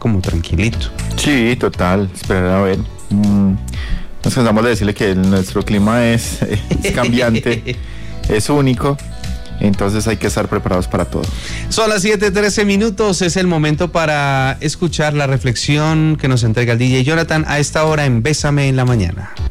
como tranquilito. Sí, total, esperar a ver. Nos cansamos de decirle que nuestro clima es cambiante, es único, entonces hay que estar preparados para todo. Son las 7:13, es el momento para escuchar la reflexión que nos entrega el DJ Jonathan a esta hora en Bésame en la Mañana.